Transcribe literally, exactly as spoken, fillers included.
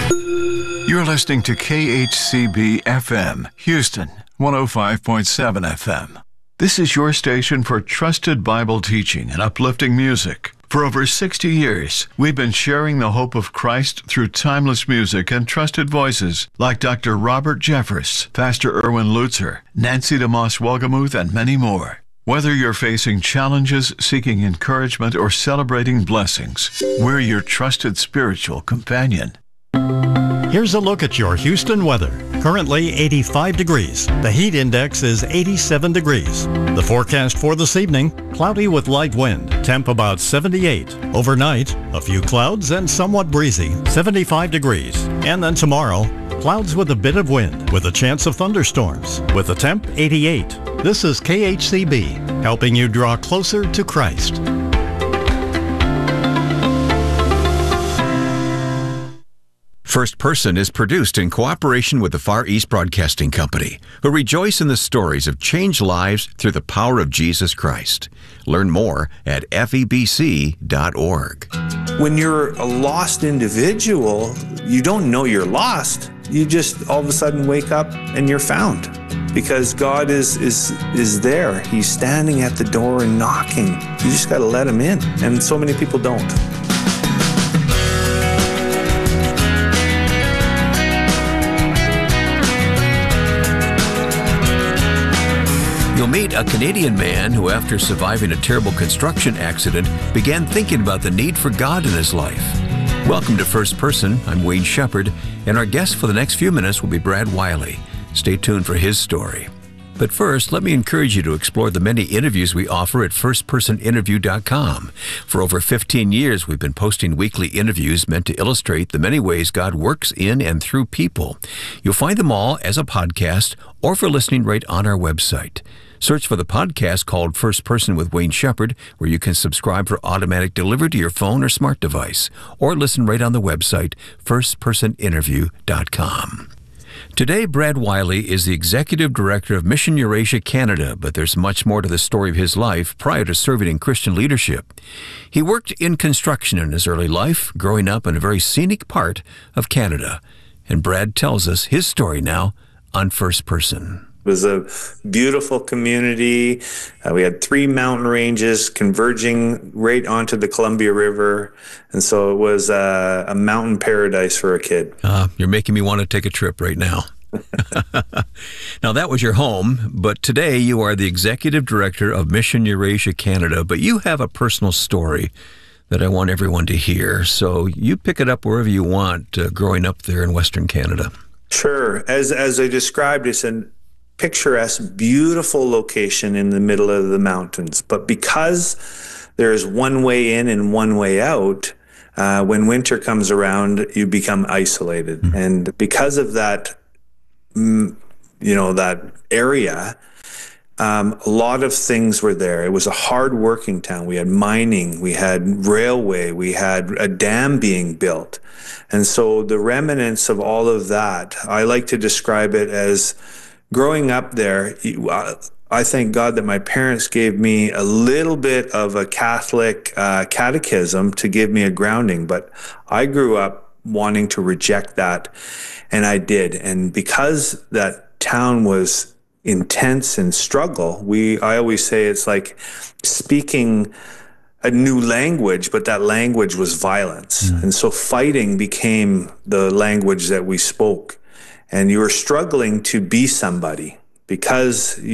You're listening to K H C B F M, Houston, one oh five point seven F M. This is your station for trusted Bible teaching and uplifting music. For over sixty years, we've been sharing the hope of Christ through timeless music and trusted voices like Doctor Robert Jeffress, Pastor Erwin Lutzer, Nancy DeMoss Wolgemuth, and many more. Whether you're facing challenges, seeking encouragement, or celebrating blessings, we're your trusted spiritual companion. Here's a look at your Houston weather. Currently eighty-five degrees. The heat index is eighty-seven degrees. The forecast for this evening, cloudy with light wind, temp about seventy-eight. Overnight, a few clouds and somewhat breezy, seventy-five degrees. And then tomorrow, clouds with a bit of wind, with a chance of thunderstorms, with a temp eighty-eight. This is K H C B, helping you draw closer to Christ. First Person is produced in cooperation with the Far East Broadcasting Company, who rejoice in the stories of changed lives through the power of Jesus Christ. Learn more at F E B C dot org. When you're a lost individual, you don't know you're lost. You just all of a sudden wake up and you're found. Because God is is is there. He's standing at the door and knocking. You just got to let him in. And so many people don't. You'll meet a Canadian man who, after surviving a terrible construction accident, began thinking about the need for God in his life. Welcome to First Person. I'm Wayne Shepherd, and our guest for the next few minutes will be Brad Wiley. Stay tuned for his story. But first, let me encourage you to explore the many interviews we offer at first person interview dot com. For over fifteen years, we've been posting weekly interviews meant to illustrate the many ways God works in and through people. You'll find them all as a podcast or for listening right on our website. Search for the podcast called First Person with Wayne Shepherd, where you can subscribe for automatic delivery to your phone or smart device, or listen right on the website, first person interview dot com. Today, Brad Wiley is the Executive Director of Mission Eurasia Canada, but there's much more to the story of his life prior to serving in Christian leadership. He worked in construction in his early life, growing up in a very scenic part of Canada. And Brad tells us his story now on First Person. It was a beautiful community. Uh, we had three mountain ranges converging right onto the Columbia River. And so it was uh, a mountain paradise for a kid. Uh, you're making me want to take a trip right now. Now, that was your home, but today you are the Executive Director of Mission Eurasia Canada. But you have a personal story that I want everyone to hear. So you pick it up wherever you want, uh, growing up there in Western Canada. Sure. As, as I described, it's an picturesque, beautiful location in the middle of the mountains. But because there's one way in and one way out, uh, when winter comes around, you become isolated. Mm-hmm. And because of that, mm, you know, that area, um, a lot of things were there. It was a hard-working town. We had mining, we had railway, we had a dam being built. And so the remnants of all of that, I like to describe it as growing up there, I thank God that my parents gave me a little bit of a Catholic uh, catechism to give me a grounding, but I grew up wanting to reject that, and I did. And because that town was intense and struggle, we I always say it's like speaking a new language, but that language was violence. Mm. And so fighting became the language that we spoke. And you were struggling to be somebody because